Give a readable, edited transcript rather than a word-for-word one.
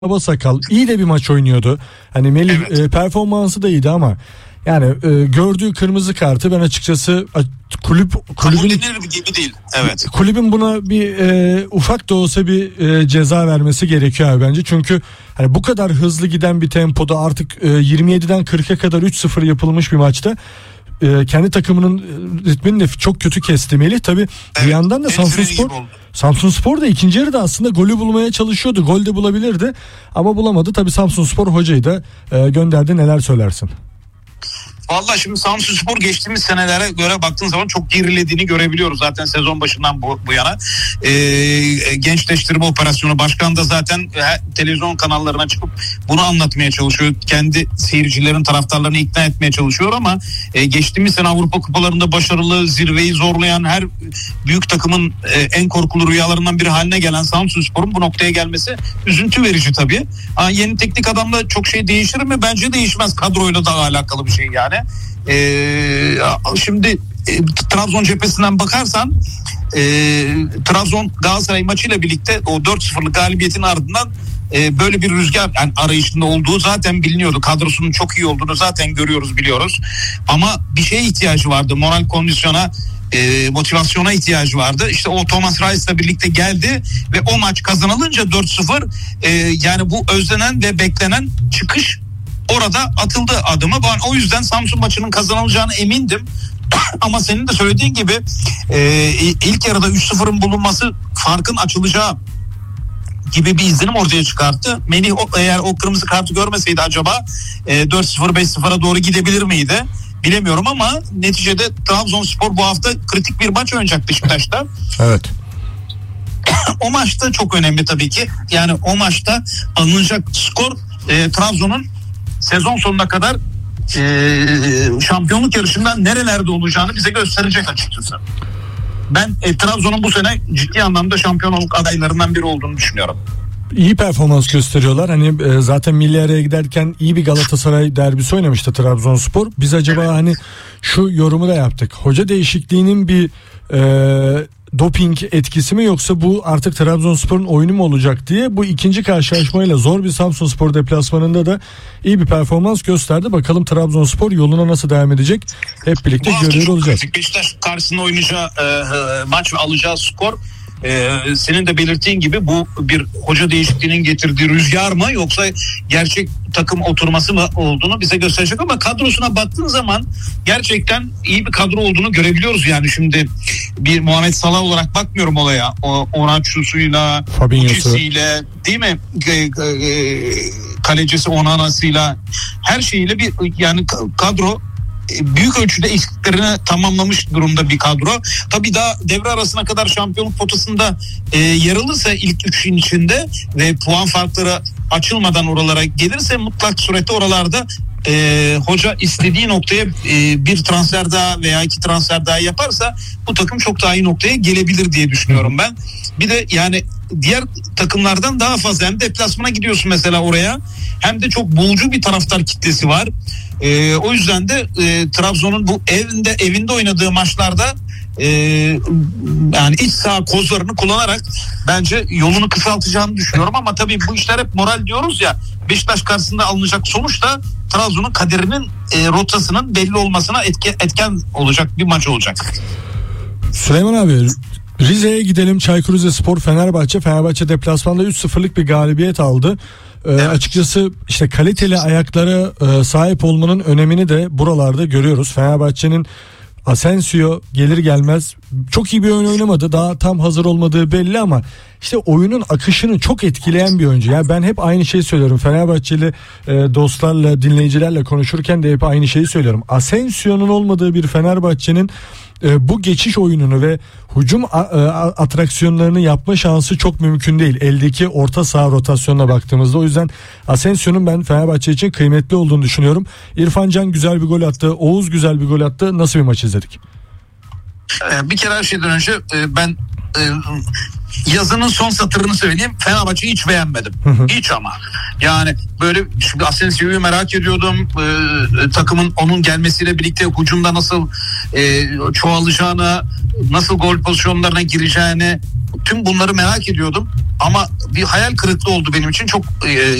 Sakal iyi de bir maç oynuyordu. Hani Melih performansı da iyiydi ama yani gördüğü kırmızı kartı ben açıkçası kulübün gibi değil. Evet. Kulübün buna bir ufak da olsa bir ceza vermesi gerekiyor abi bence. Çünkü hani bu kadar hızlı giden bir tempoda artık 27'den 40'a kadar 3-0 yapılmış bir maçta kendi takımının ritmini de çok kötü kesti Melih. Tabii bir yandan da Samsunspor da ikinci yarıda aslında golü bulmaya çalışıyordu. Gol de bulabilirdi ama bulamadı. Tabii Samsunspor hocayı da gönderdi. Neler söylersin? Vallahi şimdi Samsunspor geçtiğimiz senelere göre baktığın zaman çok gerilediğini görebiliyoruz zaten sezon başından bu yana. Gençleştirme operasyonu, başkan da zaten televizyon kanallarına çıkıp bunu anlatmaya çalışıyor. Kendi seyircilerin, taraftarlarını ikna etmeye çalışıyor ama geçtiğimiz sene Avrupa kupalarında başarılı, zirveyi zorlayan, her büyük takımın en korkulu rüyalarından biri haline gelen Samsunspor'un bu noktaya gelmesi üzüntü verici tabii. Yeni teknik adamla çok şey değişir mi? Bence değişmez. Kadroyla da alakalı bir şey yani. Şimdi Trabzon cephesinden bakarsan Trabzon Galatasaray maçıyla birlikte o 4-0'lık galibiyetin ardından böyle bir rüzgar yani arayışında olduğu zaten biliniyordu. Kadrosunun çok iyi olduğunu zaten görüyoruz, biliyoruz. Ama bir şeye ihtiyacı vardı. Moral kondisyona, motivasyona ihtiyacı vardı. İşte o Thomas Reis'le birlikte geldi ve o maç kazanılınca 4-0 yani bu özlenen ve beklenen çıkış orada atıldı adımı. Ben o yüzden Samsun maçının kazanılacağını emindim. Ama senin de söylediğin gibi ilk yarıda 3-0'ın bulunması farkın açılacağı gibi bir izlenim ortaya çıkarttı. Melih eğer o kırmızı kartı görmeseydi acaba 4-0 5-0'a doğru gidebilir miydi? Bilemiyorum ama neticede Trabzonspor bu hafta kritik bir maç oynayacak Beşiktaş'ta. Evet. O maçta çok önemli tabii ki. Yani o maçta alınacak skor Trabzon'un sezon sonuna kadar şampiyonluk yarışından nerelerde olacağını bize gösterecek açıkçası. Ben Trabzon'un bu sene ciddi anlamda şampiyonluk adaylarından biri olduğunu düşünüyorum. İyi performans gösteriyorlar. Hani zaten milli araya giderken iyi bir Galatasaray derbisi oynamıştı Trabzonspor. Biz acaba hani şu yorumu da yaptık. Hoca değişikliğinin bir doping etkisi mi yoksa bu artık Trabzonspor'un oyunu mu olacak diye bu ikinci karşılaşmayla zor bir Samsunspor deplasmanında da iyi bir performans gösterdi. Bakalım Trabzonspor yoluna nasıl devam edecek? Hep birlikte görüyor olacağız. Beşiktaş karşısında oynayacağı maç ve alacağı skor senin de belirttiğin gibi bu bir hoca değişikliğinin getirdiği rüzgar mı yoksa gerçek takım oturması mı olduğunu bize gösterecek ama kadrosuna baktığın zaman gerçekten iyi bir kadro olduğunu görebiliyoruz. Yani şimdi bir Muhammed Salah olarak bakmıyorum olaya. Onaçu'suyla, Uçisi'yle değil mi? Kalecisi Onana'sıyla her şeyiyle bir yani kadro büyük ölçüde eksiklerini tamamlamış durumda bir kadro. Tabii daha devre arasına kadar şampiyonluk potasında yer alırsa ilk üçün içinde ve puan farkları açılmadan oralara gelirse mutlak surette oralarda hoca istediği noktaya bir transfer daha veya iki transfer daha yaparsa bu takım çok daha iyi noktaya gelebilir diye düşünüyorum ben. Bir de yani diğer takımlardan daha fazla hem deplasmana gidiyorsun mesela oraya hem de çok bolcu bir taraftar kitlesi var. O yüzden de Trabzon'un bu evinde oynadığı maçlarda yani iç saha kozlarını kullanarak bence yolunu kısaltacağını düşünüyorum ama tabii bu işler hep moral diyoruz ya. Beşiktaş karşısında alınacak sonuç da Trabzon'un kaderinin rotasının belli olmasına etken olacak bir maç olacak. Süleyman abi, Rize'ye gidelim. Çaykur Rizespor Fenerbahçe deplasmanda 3-0'lık bir galibiyet aldı. Evet. Açıkçası işte kaliteli ayaklara sahip olmanın önemini de buralarda görüyoruz. Fenerbahçe'nin Asensio gelir gelmez çok iyi bir oyun oynamadı. Daha tam hazır olmadığı belli ama işte oyunun akışını çok etkileyen bir oyuncu. Yani ben hep aynı şeyi söylüyorum. Fenerbahçeli dostlarla, dinleyicilerle konuşurken de hep aynı şeyi söylüyorum. Asensio'nun olmadığı bir Fenerbahçe'nin bu geçiş oyununu ve hücum atraksiyonlarını yapma şansı çok mümkün değil. Eldeki orta saha rotasyonuna baktığımızda. O yüzden Asensio'nun ben Fenerbahçe için kıymetli olduğunu düşünüyorum. İrfan Can güzel bir gol attı. Oğuz güzel bir gol attı. Nasıl bir maç izledik? Bir kere her şeyden önce ben yazının son satırını söyleyeyim. Fenerbahçe'yi hiç beğenmedim. Hiç ama. Yani böyle şimdi Asensio'yu merak ediyordum. Takımın onun gelmesiyle birlikte hücumda nasıl çoğalacağını, nasıl gol pozisyonlarına gireceğini, tüm bunları merak ediyordum. ama bir hayal kırıklığı oldu benim için. Çok